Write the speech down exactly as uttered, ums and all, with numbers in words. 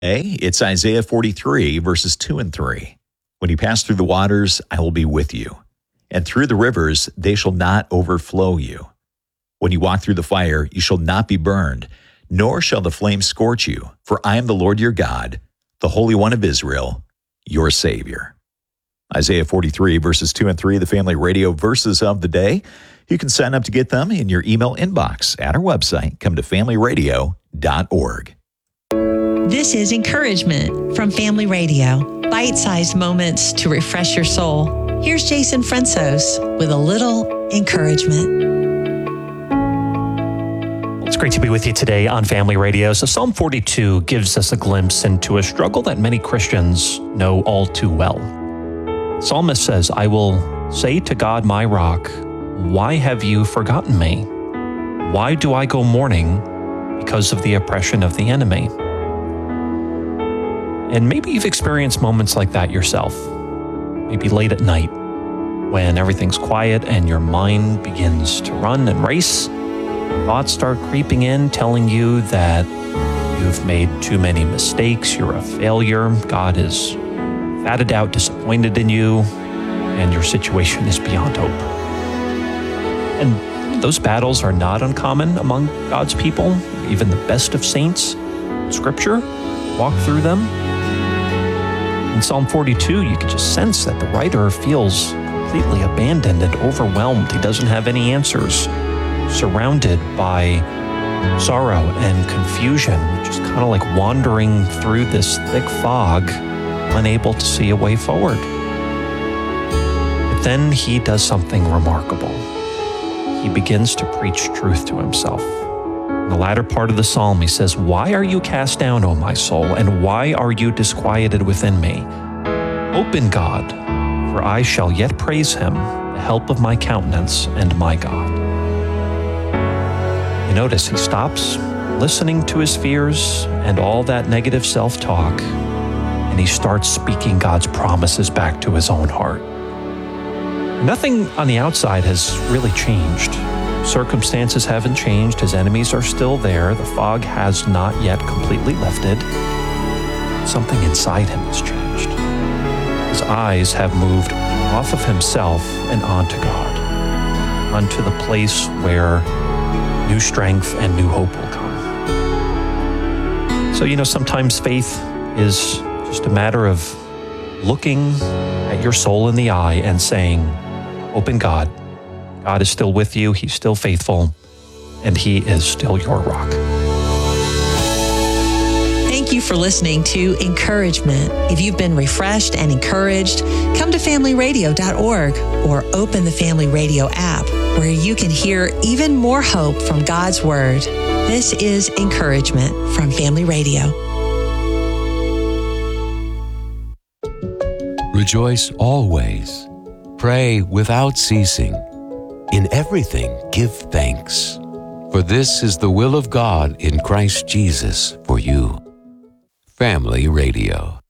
Hey, it's Isaiah forty-three, verses two and three. When you pass through the waters, I will be with you, and through the rivers, they shall not overflow you. When you walk through the fire, you shall not be burned, nor shall the flame scorch you, for I am the Lord your God, the Holy One of Israel, your Savior. Isaiah forty-three, verses two and three, the Family Radio Verses of the Day. You can sign up to get them in your email inbox at our website. Come to family radio dot org. This is Encouragement from Family Radio. Bite-sized moments to refresh your soul. Here's Jason Fransos with a little encouragement. It's great to be with you today on Family Radio. So Psalm forty-two gives us a glimpse into a struggle that many Christians know all too well. The psalmist says, I will say to God, my rock, why have you forgotten me? Why do I go mourning because of the oppression of the enemy? And maybe you've experienced moments like that yourself. Maybe late at night when everything's quiet and your mind begins to run and race. Thoughts start creeping in, telling you that you've made too many mistakes, you're a failure, God is fatted out, disappointed in you, and your situation is beyond hope. And those battles are not uncommon among God's people. Even the best of saints in Scripture walk through them. In Psalm forty-two, you can just sense that the writer feels completely abandoned and overwhelmed. He doesn't have any answers. Surrounded by sorrow and confusion, just kind of like wandering through this thick fog, unable to see a way forward. But then he does something remarkable. He begins to preach truth to himself. In the latter part of the psalm, he says, why are you cast down, O my soul, and why are you disquieted within me? Hope in God, for I shall yet praise him, the help of my countenance and my God. You notice he stops listening to his fears and all that negative self-talk, and he starts speaking God's promises back to his own heart. Nothing on the outside has really changed. Circumstances haven't changed. His enemies are still there. The fog has not yet completely lifted. Something inside him has changed. His eyes have moved off of himself and onto God, onto the place where new strength and new hope will come. So, you know, sometimes faith is just a matter of looking at your soul in the eye and saying, hope in God. God is still with you. He's still faithful, and he is still your rock. Thank you for listening to Encouragement. If you've been refreshed and encouraged, come to family radio dot org or open the Family Radio app, where you can hear even more hope from God's Word. This is Encouragement from Family Radio. Rejoice always. Pray without ceasing. In everything give thanks, for this is the will of God in Christ Jesus for you. Family Radio.